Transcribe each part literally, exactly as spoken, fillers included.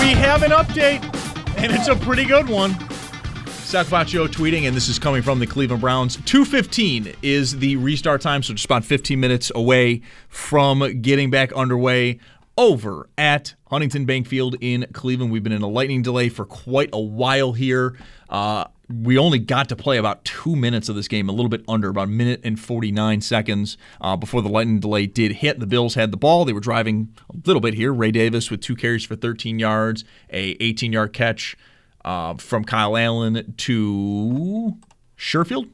We have an update, and it's a pretty good one. Sal Capaccio tweeting, and this is coming from the Cleveland Browns. two fifteen is the restart time, so just about fifteen minutes away from getting back underway over at Huntington Bank Field in Cleveland. We've been in a lightning delay for quite a while here. Uh, we only got to play about two minutes of this game, a little bit under, about a minute and forty-nine seconds uh, before the lightning delay did hit. The Bills had the ball. They were driving a little bit here. Ray Davis with two carries for thirteen yards, a eighteen-yard catch uh, from Kyle Allen to Sherfield.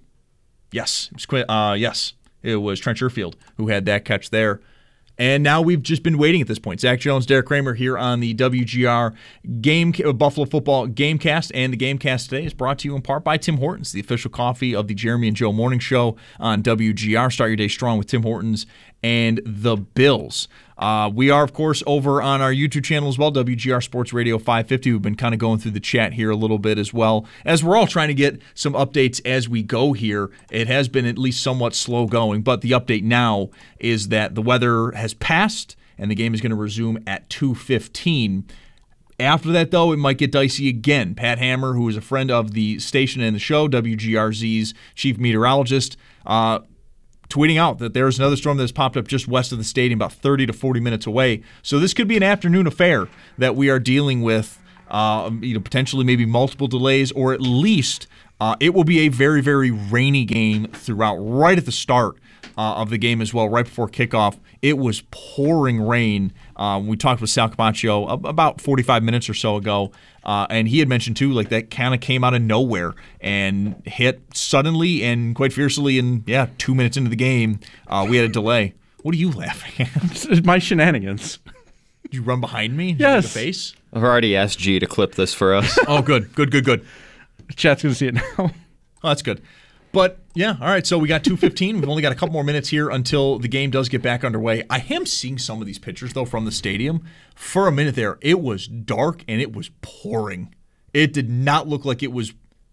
Yes, it was, uh, yes, it was Trent Sherfield who had that catch there. And now we've just been waiting at this point. Zach Jones, Derek Kramer here on the W G R game, Buffalo Football Gamecast. And the Gamecast today is brought to you in part by Tim Hortons, the official coffee of the Jeremy and Joe Morning Show on W G R. Start your day strong with Tim Hortons and the Bills. Uh, we are, of course, over on our YouTube channel as well, W G R Sports Radio five fifty. We've been kind of going through the chat here a little bit as well, as we're all trying to get some updates as we go here. It has been at least somewhat slow going, but the update now is that the weather has passed and the game is going to resume at two fifteen. After that, though, it might get dicey again. Pat Hammer, who is a friend of the station and the show, W G R Z's chief meteorologist, uh, tweeting out that there's another storm that's popped up just west of the stadium, about thirty to forty minutes away. So this could be an afternoon affair that we are dealing with, uh, you know, potentially maybe multiple delays, or at least uh, it will be a very, very rainy game throughout. Right at the start uh, of the game as well, right before kickoff, it was pouring rain. Uh, we talked with Sal Capaccio about forty-five minutes or so ago, uh, and he had mentioned too, like that kind of came out of nowhere and hit suddenly and quite fiercely. And yeah, two minutes into the game, uh, we had a delay. What are you laughing at? My shenanigans. Did you run behind me? Did yes. You make a face? I've already asked G to clip this for us. Oh, good, good, good, good. Chat's gonna see it now. Oh, that's good. But, yeah, all right, so we got two fifteen. We've only got a couple more minutes here until the game does get back underway. I am seeing some of these pictures, though, from the stadium. For a minute there, it was dark and it was pouring. It did not look like it was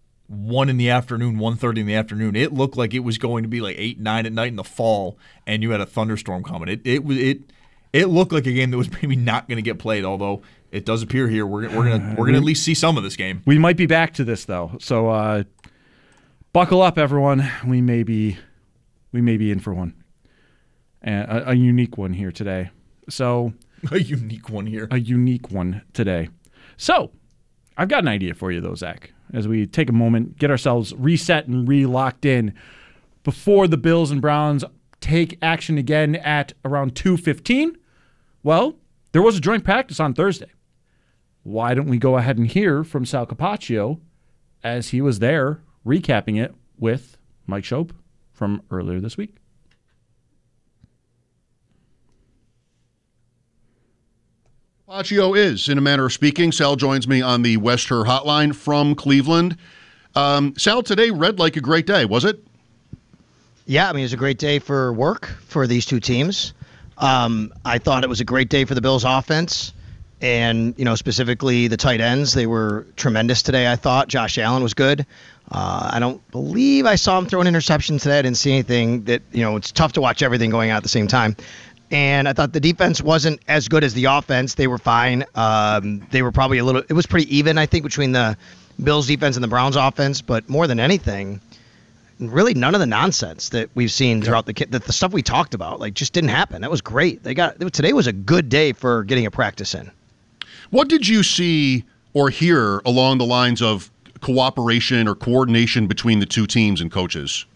one in the afternoon, one thirty in the afternoon. It looked like it was going to be like eight, nine at night in the fall, and you had a thunderstorm coming. It it it it looked like a game that was maybe not going to get played, although it does appear here we're, we're going to we're gonna at least see some of this game. We might be back to this, though, so uh, – buckle up, everyone. We may be, we may be in for one, and a, a unique one here today. So, a unique one here. A unique one today. So, I've got an idea for you, though, Zach. As we take a moment, get ourselves reset and re-locked in before the Bills and Browns take action again at around two fifteen. Well, there was a joint practice on Thursday. Why don't we go ahead and hear from Sal Capaccio as he was there, recapping it with Mike Schopp from earlier this week. Capaccio is, in a manner of speaking. Sal joins me on the West Her hotline from Cleveland. Um, Sal, today read like a great day, was it? Yeah, I mean, it was a great day for work for these two teams. Um, I thought it was a great day for the Bills offense. And, you know, specifically the tight ends, they were tremendous today, I thought. Josh Allen was good. Uh, I don't believe I saw him throw an interception today. I didn't see anything that, you know, it's tough to watch everything going on at the same time. And I thought the defense wasn't as good as the offense. They were fine. Um, they were probably a little, it was pretty even, I think, between the Bills defense and the Browns offense. But more than anything, really none of the nonsense that we've seen throughout the, the the stuff we talked about, like, just didn't happen. That was great. They got, today was a good day for getting a practice in. What did you see or hear along the lines of cooperation or coordination between the two teams and coaches?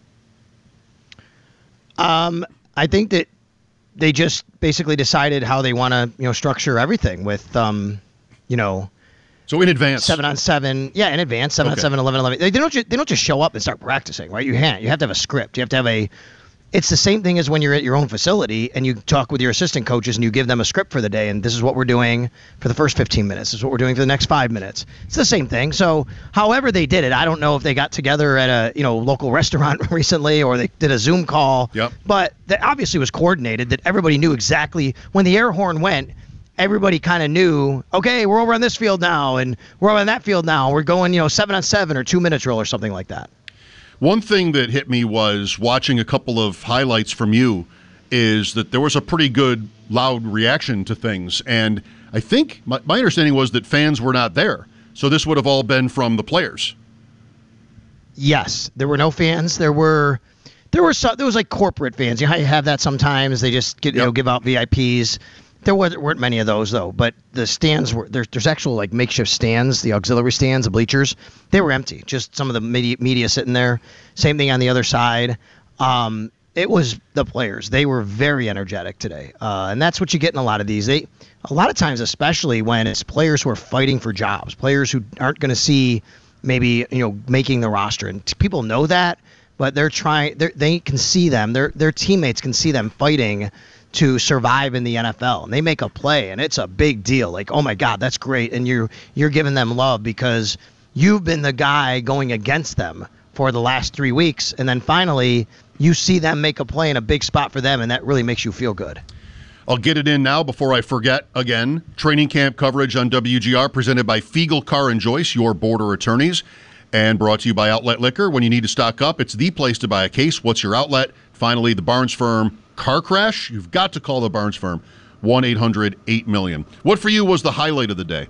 Um, I think that they just basically decided how they want to, you know, structure everything with, um, you know, so in advance, seven on seven, yeah, in advance, seven okay. on seven, eleven, eleven. They don't just, they don't just show up and start practicing, right? You can't. You have to have a script. You have to have a. It's the same thing as when you're at your own facility and you talk with your assistant coaches and you give them a script for the day, and this is what we're doing for the first fifteen minutes. This is what we're doing for the next five minutes. It's the same thing. So however they did it, I don't know if they got together at a, you know, local restaurant recently or they did a Zoom call. Yep. But that obviously was coordinated, that everybody knew exactly when the air horn went. Everybody kind of knew, okay, we're over on this field now and we're over on that field now. We're going, you know, seven on seven or two minute drill or something like that. One thing that hit me was watching a couple of highlights from you is that there was a pretty good loud reaction to things. And I think my, my understanding was that fans were not there. So this would have all been from the players. Yes, there were no fans. There were there were some, there was like corporate fans. You have that sometimes. They just get, you Yep. know give out V I Ps. There wasn't, weren't many of those though. But the stands were there's there's actual like makeshift stands, the auxiliary stands, the bleachers. They were empty. Just some of the media, media sitting there. Same thing on the other side. Um, it was the players. They were very energetic today, uh, and that's what you get in a lot of these. They a lot of times, especially when it's players who are fighting for jobs, players who aren't going to see maybe you know making the roster, and t- people know that, but they're trying. They're, they can see them. Their their teammates can see them fighting to survive in the N F L, and they make a play, and it's a big deal. Like, oh my God, that's great, and you're you're giving them love because you've been the guy going against them for the last three weeks, and then finally you see them make a play in a big spot for them, and that really makes you feel good. I'll get it in now before I forget again. Training camp coverage on W G R presented by Fiegel Carr and Joyce, your border attorneys, and brought to you by Outlet Liquor. When you need to stock up, it's the place to buy a case. What's your outlet? Finally, the Barnes Firm car crash. You've got to call the Barnes Firm. one eight hundred eight million. What for you was the highlight of the day?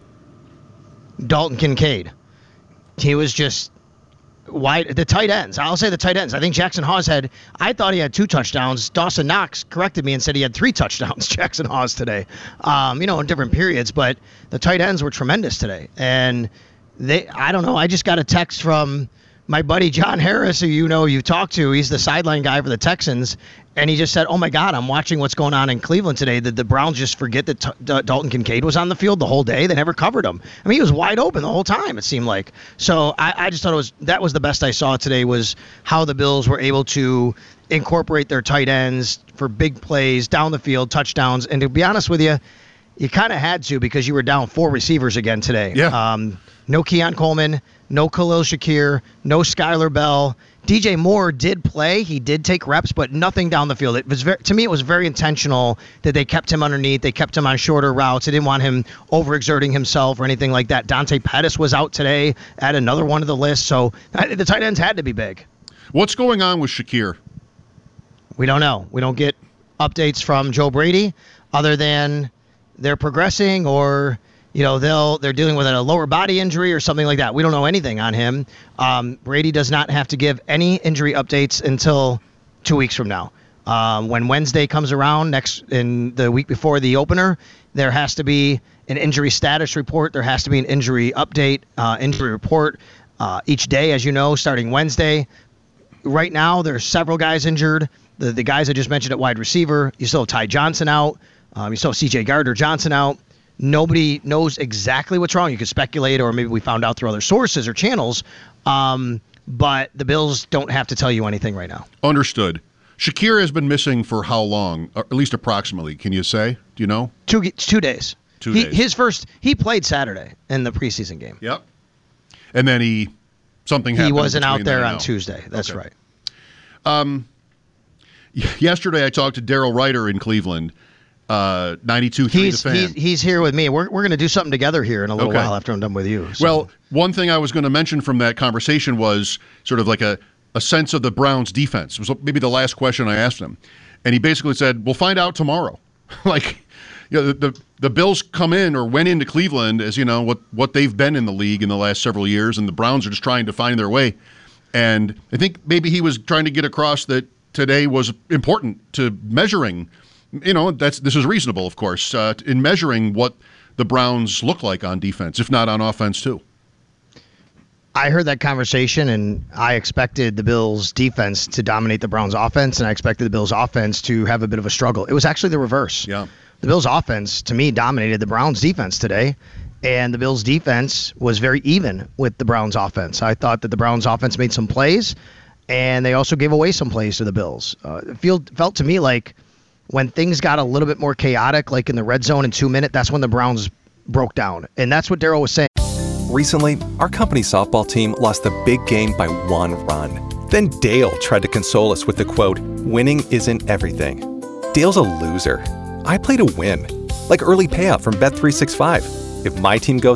Dalton Kincaid. He was just wide. The tight ends. I'll say the tight ends. I think Jackson Hawes had, I thought he had two touchdowns. Dawson Knox corrected me and said he had three touchdowns, Jackson Hawes, today. Um, you know, in different periods, but the tight ends were tremendous today. And they, I don't know, I just got a text from my buddy John Harris, who you know you talked to. He's the sideline guy for the Texans. And he just said, oh, my God, I'm watching what's going on in Cleveland today. Did the Browns just forget that T- D- Dalton Kincaid was on the field the whole day? They never covered him. I mean, he was wide open the whole time, it seemed like. So I, I just thought it was that was the best I saw today, was how the Bills were able to incorporate their tight ends for big plays, down the field, touchdowns. And to be honest with you, you kind of had to, because you were down four receivers again today. Yeah. Um, no Keon Coleman, no Khalil Shakir, no Skylar Bell. D J Moore did play. He did take reps, but nothing down the field. It was very, to me, it was very intentional that they kept him underneath. They kept him on shorter routes. They didn't want him overexerting himself or anything like that. Dante Pettis was out today. Add another one to the list. So the tight ends had to be big. What's going on with Shakir? We don't know. We don't get updates from Joe Brady other than they're progressing, or you know they'll they're dealing with a lower body injury or something like that. We don't know anything on him. Um, Brady does not have to give any injury updates until two weeks from now. Um, when Wednesday comes around, next in the week before the opener, there has to be an injury status report. There has to be an injury update, uh, injury report uh, each day, as you know, starting Wednesday. Right now, there's several guys injured. The the guys I just mentioned at wide receiver. You still have Ty Johnson out. Um, you still have C J Gardner-Johnson out. Nobody knows exactly what's wrong. You could speculate, or maybe we found out through other sources or channels. Um, but the Bills don't have to tell you anything right now. Understood. Shakir has been missing for how long? Or at least approximately. Can you say? Do you know? Two two days. Two he, days. His first. He played Saturday in the preseason game. Yep. And then he something He happened. wasn't out between there then on and now. Tuesday. That's Okay. right. Yesterday, I talked to Daryl Ryder in Cleveland. Uh, ninety-two three He's The Fan. he's he's here with me. We're we're going to do something together here in a little Okay. while after I'm done with you. So. Well, one thing I was going to mention from that conversation was sort of like a, a sense of the Browns' defense. It was maybe the last question I asked him. And he basically said, we'll find out tomorrow. like, you know, the, the the Bills come in or went into Cleveland as, you know, what, what they've been in the league in the last several years, and the Browns are just trying to find their way. And I think maybe he was trying to get across that today was important to measuring. You know, that's this is reasonable, of course, uh, in measuring what the Browns look like on defense, if not on offense, too. I heard that conversation, and I expected the Bills' defense to dominate the Browns' offense, and I expected the Bills' offense to have a bit of a struggle. It was actually the reverse. Yeah. The Bills' offense, to me, dominated the Browns' defense today, and the Bills' defense was very even with the Browns' offense. I thought that the Browns' offense made some plays, and they also gave away some plays to the Bills. Uh, it feel, felt to me like when things got a little bit more chaotic, like in the red zone in two minutes, that's when the Browns broke down. And that's what Daryl was saying. Recently, our company softball team lost the big game by one run. Then Dale tried to console us with the quote, "Winning isn't everything." Dale's a loser. I play to win, like early payout from Bet three sixty-five. If my team goes